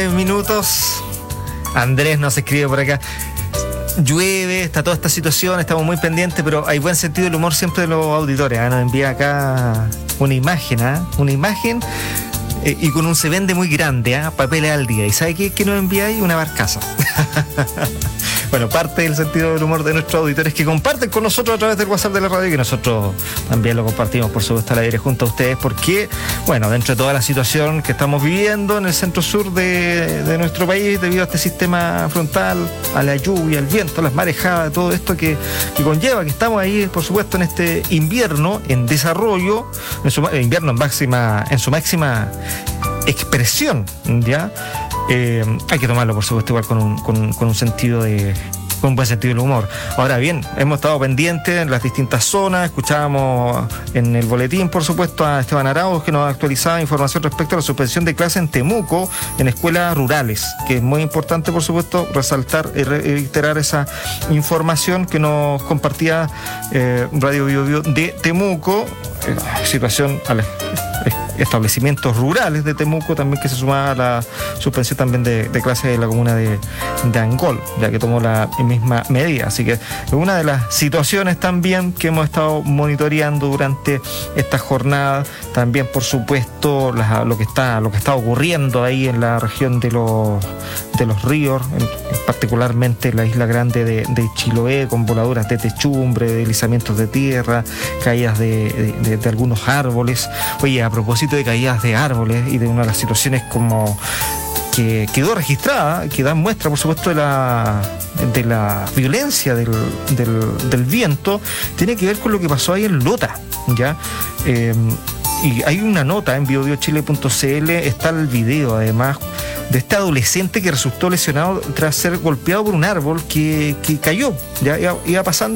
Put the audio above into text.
minutos. Andrés nos escribe por acá. Llueve, está toda esta situación, estamos muy pendientes, pero hay buen sentido del humor siempre de los auditores. Nos envía acá una imagen, y con un se vende muy grande, papeles al día. ¿Y sabe qué nos envía ahí? Una barcaza. Bueno, parte del sentido del humor de nuestros auditores que comparten con nosotros a través del WhatsApp de la radio, y que nosotros también lo compartimos, por supuesto, al aire junto a ustedes, porque, bueno, dentro de toda la situación que estamos viviendo en el centro-sur de nuestro país, debido a este sistema frontal, a la lluvia, al viento, a las marejadas, todo esto que conlleva, que estamos ahí, por supuesto, en este invierno en desarrollo, invierno en su máxima expresión, ¿ya? Hay que tomarlo, por supuesto, igual con un sentido con un buen sentido del humor. Ahora bien, hemos estado pendientes en las distintas zonas. Escuchábamos en el boletín, por supuesto, a Esteban Arauz, que nos actualizaba información respecto a la suspensión de clases en Temuco, en escuelas rurales, que es muy importante, por supuesto, resaltar y reiterar esa información que nos compartía Radio Bio Bio de Temuco, situación a los establecimientos rurales de Temuco, también, que se sumaba a la suspensión también de clases de la comuna de Angol, ya que tomó la misma medida. Así que es una de las situaciones también que hemos estado monitoreando durante esta jornada. También, por supuesto, lo que está ocurriendo ahí en la región de los ríos, particularmente la isla grande de Chiloé, con voladuras de techumbre, deslizamientos de tierra, caídas de algunos árboles. Oye, a propósito de caídas de árboles y de una de las situaciones como que quedó registrada, que da muestra, por supuesto, de la violencia del viento, tiene que ver con lo que pasó ahí en Lota, ¿ya? Y hay una nota en biobiochile.cl, está el video, además, de este adolescente que resultó lesionado tras ser golpeado por un árbol que cayó, ya iba pasando